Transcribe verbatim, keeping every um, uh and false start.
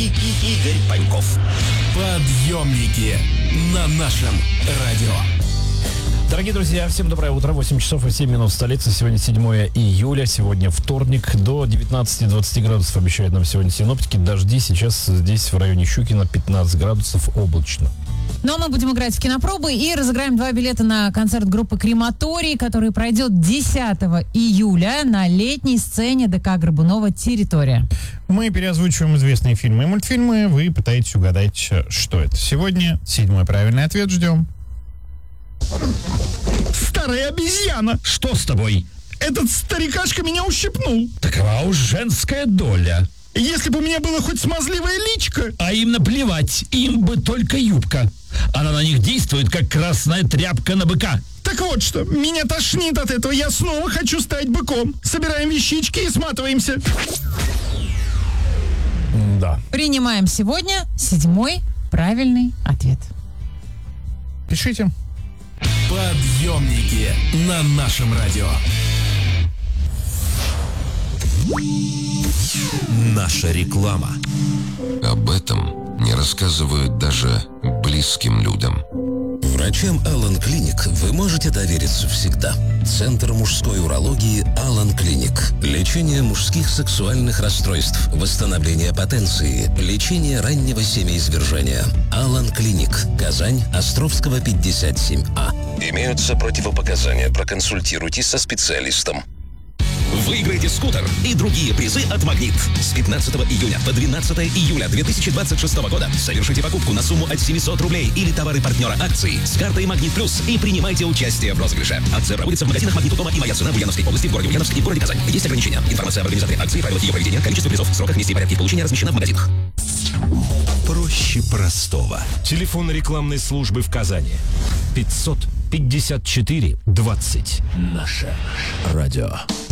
и Игорь Паньков. Подъемники на нашем радио. Дорогие друзья, всем доброе утро. восемь часов и семь минут в столице. Сегодня седьмое июля. Сегодня вторник. До девятнадцати-двадцати градусов обещают нам сегодня синоптики. Дожди. Сейчас здесь в районе Щукина пятнадцать градусов, облачно. Ну а мы будем играть в кинопробы и разыграем два билета на концерт группы «Крематорий», который пройдет десятого июля на летней сцене ДК Горбунова «Территория». Мы переозвучиваем известные фильмы и мультфильмы. Вы пытаетесь угадать, что это. Сегодня седьмой правильный ответ ждем. Старая обезьяна! Что с тобой? Этот старикашка меня ущипнул. Такова уж женская доля. Если бы у меня было хоть смазливое личико. А им наплевать, им бы только юбка. Она на них действует, как красная тряпка на быка. Так вот что, меня тошнит от этого. Я снова хочу стать быком. Собираем вещички и сматываемся. Да. Принимаем сегодня седьмой правильный ответ. Пишите. Подъемники на нашем радио. Наша реклама. Об этом не рассказывают даже близким людям. Врачам Алан Клиник вы можете довериться всегда. Центр мужской урологии Алан Клиник. Лечение мужских сексуальных расстройств, восстановление потенции, лечение раннего семяизвержения. Алан Клиник. Казань, Островского, пятьдесят семь А. Имеются противопоказания. Проконсультируйтесь со специалистом. Выиграйте скутер и другие призы от «Магнит». С пятнадцатого июня по двенадцатое июля две тысячи двадцать шестого года совершите покупку на сумму от семисот рублей или товары партнера акции с картой «Магнит Плюс» и принимайте участие в розыгрыше. Акция проводится в магазинах «Магнит Дома» и «Моя цена» в Ульяновской области, в городе Ульяновск и в городе Казань. Есть ограничения. Информация об организаторе акции, правилах ее проведения, количестве призов, сроках, месте и порядке получения размещена в магазинах. Проще простого. Телефон рекламной службы в Казани. пятьсот пятьдесят четыре двадцать. Наше радио.